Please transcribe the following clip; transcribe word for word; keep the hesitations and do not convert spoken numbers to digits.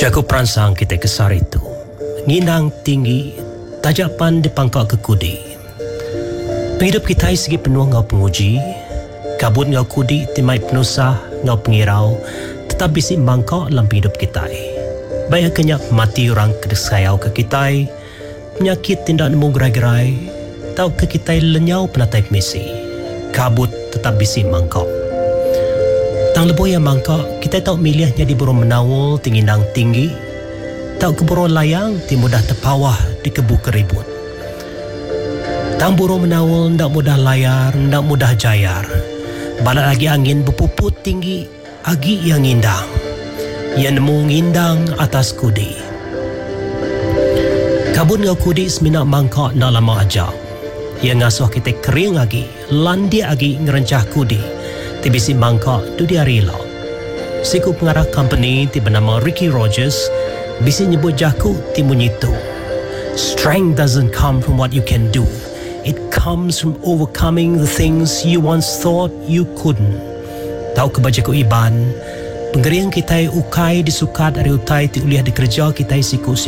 Jago perangsang kita kesar itu, nginang tinggi, tajapan di pangkal kekudi. Penghidup kita segi penuh ngau penguji, kabut ngau kudi timai penusah ngau pengirau, tetap bisi mangkok dalam hidup kita. Baik kenyak mati orang kedesayau ke kita, penyakit tindak nemu gerai-gerai, tau ke kita lenyau penatai misi, kabut tetap bisi mangkok. Tang lebo yang mangkok, kita tahu milihnya di burung menawul tinggi nang tinggi, tahu ke burung layang ti mudah terpawah di kebu keribut. Tang burung menawul ndak mudah layar, ndak mudah jayar. Balat lagi angin berpuput tinggi, agi yang indang. Yang nemu ngindang atas kudi. Kabun ngau kudi semina mangkok ndak lama aja. Yang ngasuh kita kering lagi, landi lagi ngerencah kudi. Ti bisi mangkok tu dia rela. Siku pengarah company ti bernama Ricky Rogers bisi nyebut jaku ti munyitu. Strength doesn't come from what you can do. It comes from overcoming the things you once thought you couldn't. Tahu ke baca ku iban, penggerian kita ukai disukat dari utai ti uliah dikerja kita siku